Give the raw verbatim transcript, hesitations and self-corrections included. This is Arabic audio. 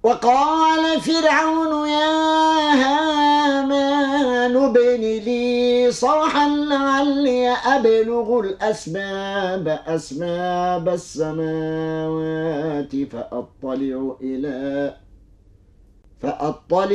وقال فرعون يا هامان ابن لي صرحا لعلي أبلغ الأسباب أسباب السماوات فأطلع إلى فأطلع